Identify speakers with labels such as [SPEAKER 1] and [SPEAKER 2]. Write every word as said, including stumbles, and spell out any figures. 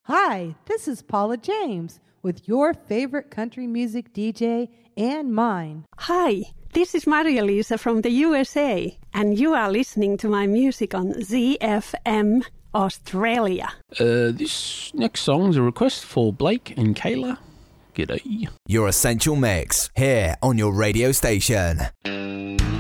[SPEAKER 1] Hi, this is Paula James with your favorite country music D J and mine.
[SPEAKER 2] Hi, this is Maria Lisa from the U S A, and you are listening to my music on Z F M Australia.
[SPEAKER 3] Uh, this next song is a request for Blake and Kayla. G'day.
[SPEAKER 4] Your Essential Mix, here on your radio station.